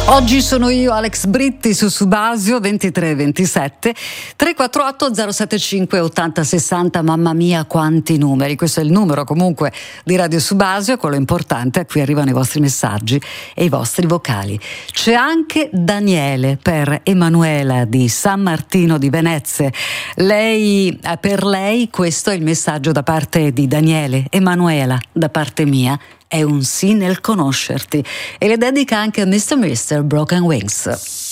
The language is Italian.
Oggi sono io, Alex Britti, su Subasio 2327 348 075 80 60. Mamma mia, quanti numeri! Questo è il numero comunque di Radio Subasio, quello importante a cui arrivano i vostri messaggi e i vostri vocali. C'è anche Daniele per Emanuela di San Martino di Venezia. Per lei questo è il messaggio da parte di Daniele. Emanuela, da parte mia, è un sì nel conoscerti, e le dedica anche a Mr. Broken Wings.